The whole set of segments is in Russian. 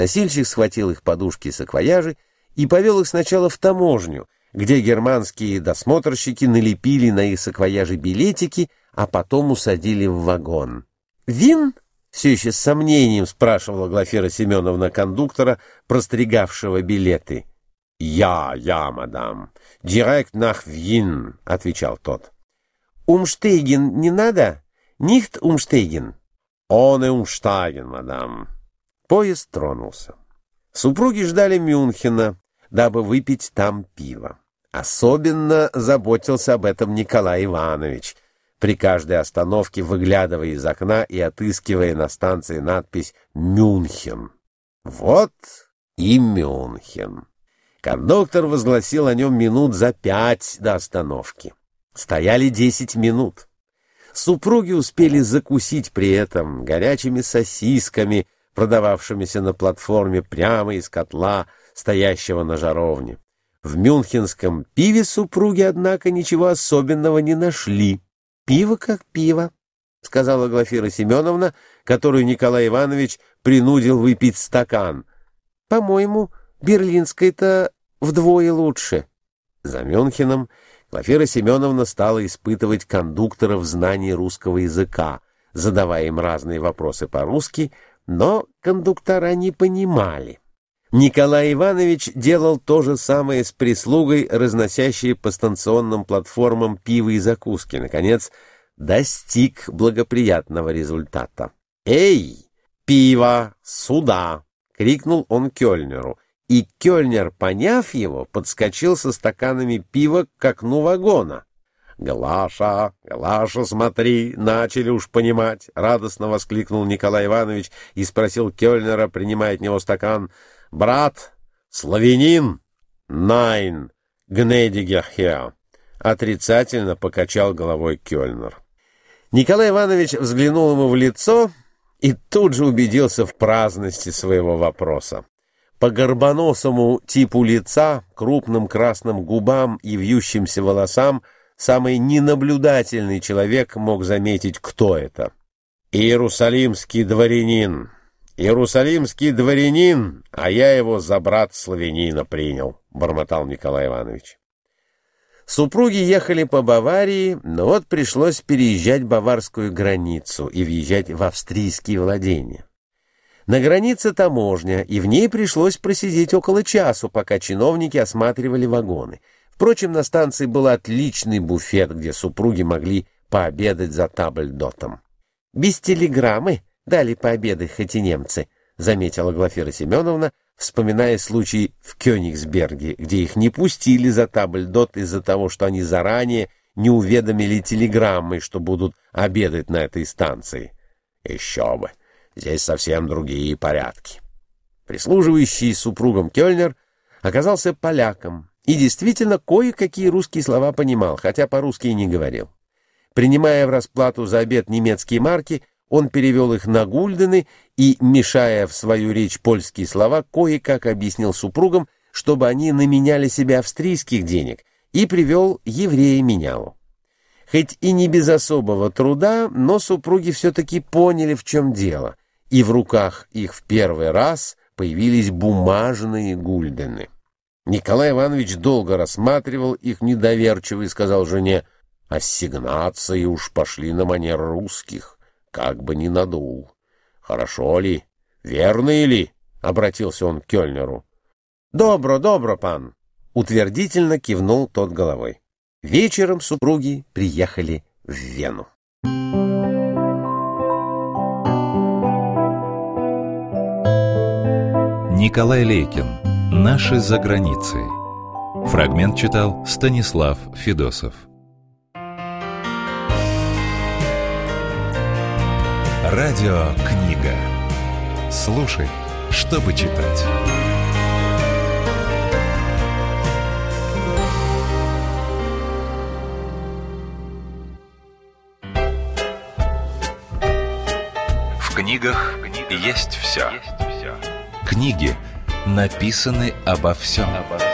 Носильщик схватил их подушки и саквояжи и повел их сначала в таможню, где германские досмотрщики налепили на их саквояжи билетики, а потом усадили в вагон. «Вин?» — все еще с сомнением спрашивала Глафира Семеновна кондуктора, простригавшего билеты. «Я, мадам. Директ нах Вин», — отвечал тот. «Умштейген не надо? Нихт Умштейген?» «Он и Умштейген, мадам». Поезд тронулся. Супруги ждали Мюнхена, дабы выпить там пиво. Особенно заботился об этом Николай Иванович, при каждой остановке выглядывая из окна и отыскивая на станции надпись «Мюнхен». Вот и Мюнхен. Кондуктор возгласил о нем минут за 5 до остановки. Стояли 10 минут. Супруги успели закусить при этом горячими сосисками, продававшимися на платформе прямо из котла, стоящего на жаровне. В мюнхенском пиве супруги, однако, ничего особенного не нашли. «Пиво как пиво», — сказала Глафира Семеновна, которую Николай Иванович принудил выпить стакан. «По-моему, берлинское-то вдвое лучше». За Мюнхеном Глафира Семеновна стала испытывать кондукторов в знании русского языка, задавая им разные вопросы по-русски, но кондуктора не понимали. Николай Иванович делал то же самое с прислугой, разносящей по станционным платформам пиво и закуски. Наконец, достиг благоприятного результата. «Эй, пиво, сюда!» — крикнул он кельнеру. И кельнер, поняв его, подскочил со стаканами пива к окну вагона. «Глаша, Глаша, смотри, начали уж понимать!» — радостно воскликнул Николай Иванович и спросил кельнера, принимая от него стакан: «Брат, славянин?» «Найн, гнедиге хер!» — отрицательно покачал головой кельнер. Николай Иванович взглянул ему в лицо и тут же убедился в праздности своего вопроса. По горбоносому типу лица, крупным красным губам и вьющимся волосам самый ненаблюдательный человек мог заметить, кто это. «Иерусалимский дворянин! Иерусалимский дворянин, а я его за брат славянина принял», — бормотал Николай Иванович. Супруги ехали по Баварии, но вот пришлось переезжать баварскую границу и въезжать в австрийские владения. На границе таможня, и в ней пришлось просидеть около часу, пока чиновники осматривали вагоны. Впрочем, на станции был отличный буфет, где супруги могли пообедать за табльдотом. «Без телеграммы дали пообедать хоть и немцы», — заметила Глафира Семеновна, вспоминая случай в Кёнигсберге, где их не пустили за табльдот из-за того, что они заранее не уведомили телеграммой, что будут обедать на этой станции. «Еще бы! Здесь совсем другие порядки». Прислуживающий супругам кельнер оказался поляком и действительно кое-какие русские слова понимал, хотя по-русски и не говорил. Принимая в расплату за обед немецкие марки, он перевел их на гульдены и, мешая в свою речь польские слова, кое-как объяснил супругам, чтобы они наменяли себе австрийских денег, и привел еврея-менялу. Хоть и не без особого труда, но супруги все-таки поняли, в чем дело, и в руках их в первый раз появились бумажные гульдены. Николай Иванович долго рассматривал их недоверчиво и сказал жене: «Ассигнации уж пошли на манер русских, как бы не надул. Хорошо ли? Верно ли?» — обратился он к кельнеру. «Добро, добро, пан!» — утвердительно кивнул тот головой. Вечером супруги приехали в Вену. Николай Лейкин. «Наши за границей». Фрагмент читал Станислав Федосов. Радиокнига. Слушай, чтобы читать. В книгах есть все. Книги написаны обо всем.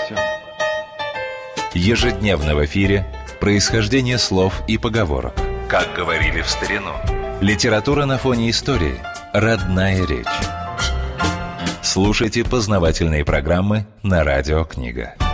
Ежедневно в эфире происхождение слов и поговорок. Как говорили в старину. Литература на фоне истории. Родная речь. Слушайте познавательные программы на «Радио Книга».